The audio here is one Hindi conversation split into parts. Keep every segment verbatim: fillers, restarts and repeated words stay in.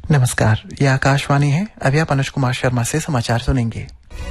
नमस्कार, ये आकाशवाणी है। अभी आप अनुज कुमार शर्मा से समाचार सुनेंगे।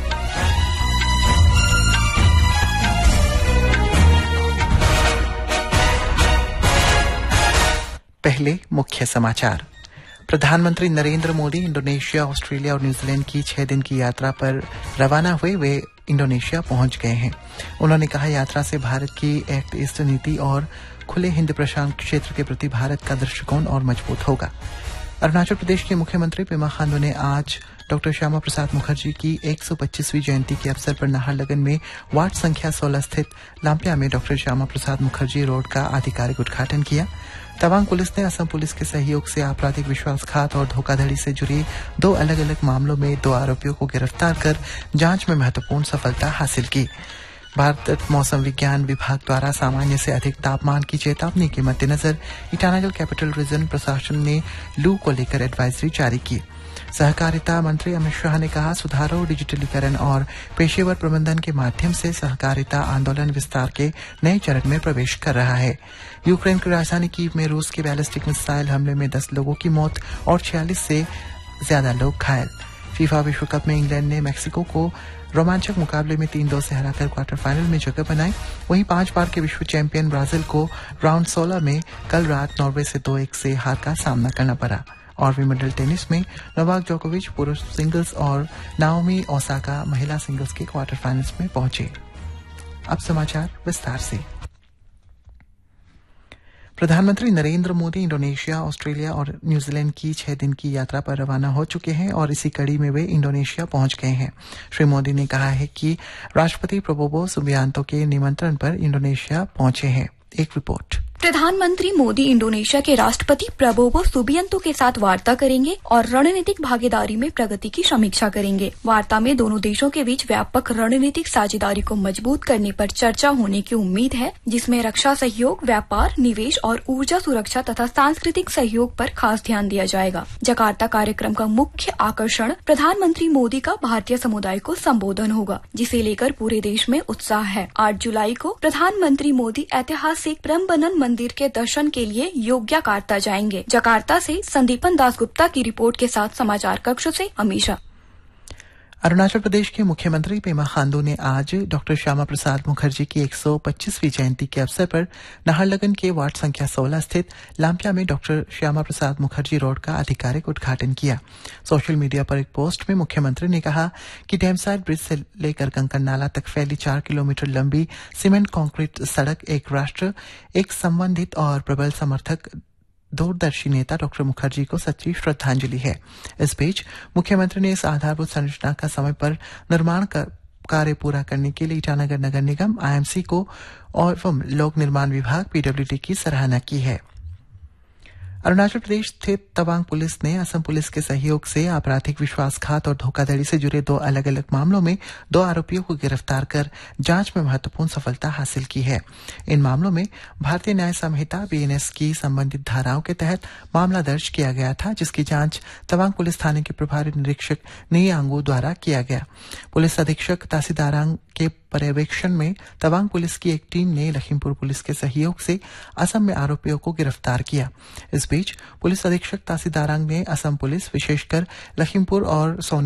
पहले मुख्य समाचार। प्रधानमंत्री नरेंद्र मोदी इंडोनेशिया, ऑस्ट्रेलिया और न्यूजीलैंड की छह दिन की यात्रा पर रवाना हुए वे इंडोनेशिया पहुंच गए हैं। उन्होंने कहा, यात्रा से भारत की एक्ट ईस्ट नीति और खुले हिंद प्रशांत क्षेत्र के प्रति भारत का दृष्टिकोण और मजबूत होगा। अरुणाचल प्रदेश के मुख्यमंत्री पेमा खांडू ने आज डॉक्टर श्यामा प्रसाद मुखर्जी की एक सौ पच्चीसवीं जयंती के अवसर पर नाहरलगुन में वार्ड संख्या सोलह स्थित लाम्पिया में डॉक्टर श्यामा प्रसाद मुखर्जी रोड का आधिकारिक उद्घाटन किया। तवांग पुलिस ने असम पुलिस के सहयोग से आपराधिक विश्वासघात और धोखाधड़ी से जुड़ी दो अलग अलग मामलों में दो आरोपियों को गिरफ्तार कर जांच में महत्वपूर्ण सफलता हासिल की। भारत मौसम विज्ञान विभाग द्वारा सामान्य से अधिक तापमान की चेतावनी के मद्देनजर ईटानगर कैपिटल रीजन प्रशासन ने लू को लेकर एडवाइजरी जारी की। सहकारिता मंत्री अमित शाह ने कहा, सुधारों, डिजिटलीकरण और पेशेवर प्रबंधन के माध्यम से सहकारिता आंदोलन विस्तार के नए चरण में प्रवेश कर रहा है। यूक्रेन की राजधानी कीव में रूस के बैलिस्टिक मिसाइल हमले में दस लोगों की मौत और छियालीस से ज्यादा लोग घायल। फीफा विश्व कप में इंग्लैंड ने मैक्सिको को रोमांचक मुकाबले में तीन दो से हराकर क्वार्टर फाइनल में जगह बनाई। वहीं पांच बार के विश्व चैंपियन ब्राजील को राउंड सोलह में कल रात नॉर्वे से दो एक से हार का सामना करना पड़ा। और विंबलडन टेनिस में नोवाक जोकोविच पुरुष सिंगल्स और नाओमी ओसाका महिला सिंगल्स के क्वार्टर फाइनल्स में पहुंचे। अब समाचार विस्तार से। प्रधानमंत्री नरेंद्र मोदी इंडोनेशिया, ऑस्ट्रेलिया और न्यूजीलैंड की छह दिन की यात्रा पर रवाना हो चुके हैं और इसी कड़ी में वे इंडोनेशिया पहुंच गए हैं। श्री मोदी ने कहा है कि राष्ट्रपति प्रबोवो सुबियांतो के निमंत्रण पर इंडोनेशिया पहुंचे हैं। एक रिपोर्ट। प्रधानमंत्री मोदी इंडोनेशिया के राष्ट्रपति प्रबोवो सुबियांतो के साथ वार्ता करेंगे और रणनीतिक भागीदारी में प्रगति की समीक्षा करेंगे। वार्ता में दोनों देशों के बीच व्यापक रणनीतिक साझेदारी को मजबूत करने पर चर्चा होने की उम्मीद है, जिसमें रक्षा सहयोग, व्यापार, निवेश और ऊर्जा सुरक्षा तथा सांस्कृतिक सहयोग पर खास ध्यान दिया जाएगा। जकार्ता कार्यक्रम का मुख्य आकर्षण प्रधानमंत्री मोदी का भारतीय समुदाय को संबोधन होगा, जिसे लेकर पूरे देश में उत्साह है। आठ जुलाई को प्रधानमंत्री मोदी ऐतिहासिक प्रम्बनन मंदिर के दर्शन के लिए योग्यकार्ता जाएंगे। जकार्ता से संदीपन दासगुप्ता की रिपोर्ट के साथ समाचार कक्ष से अमीशा। अरुणाचल प्रदेश के मुख्यमंत्री पेमा खांडू ने आज डॉक्टर श्यामा प्रसाद मुखर्जी की एक सौ पच्चीसवीं जयंती के अवसर पर नाहरलगुन के वार्ड संख्या सोलह स्थित लाम्पिया में डॉक्टर श्यामा प्रसाद मुखर्जी रोड का आधिकारिक उद्घाटन किया। सोशल मीडिया पर एक पोस्ट में मुख्यमंत्री ने कहा कि डैमसाइड ब्रिज से लेकर कंकन नाला तक फैली चार किलोमीटर लंबी सीमेंट कंक्रीट सड़क एक राष्ट्र, एक संबंधित और प्रबल समर्थक दूरदर्शी नेता डॉक्टर मुखर्जी को सच्ची श्रद्धांजलि है। इस बीच मुख्यमंत्री ने इस आधारभूत संरचना का समय पर निर्माण कार्य पूरा करने के लिए ईटानगर नगर निगम, आईएमसी को और लोक निर्माण विभाग पीडब्ल्यूडी की सराहना की है। अरुणाचल प्रदेश स्थित तवांग पुलिस ने असम पुलिस के सहयोग से आपराधिक विश्वासघात और धोखाधड़ी से जुड़े दो अलग अलग मामलों में दो आरोपियों को गिरफ्तार कर जांच में महत्वपूर्ण सफलता हासिल की है। इन मामलों में भारतीय न्याय संहिता बीएनएस की संबंधित धाराओं के तहत मामला दर्ज किया गया था, जिसकी जांच तवांग पुलिस थाने के प्रभारी निरीक्षक नीयांगू द्वारा किया गया। पुलिस अधीक्षक तासीदारांग के पर्यवेक्षण में तवांग पुलिस की एक टीम ने लखीमपुर पुलिस के सहयोग से असम में आरोपियों को गिरफ्तार किया। इस बीच पुलिस अधीक्षक तासीदारांग ने असम पुलिस, विशेषकर लखीमपुर और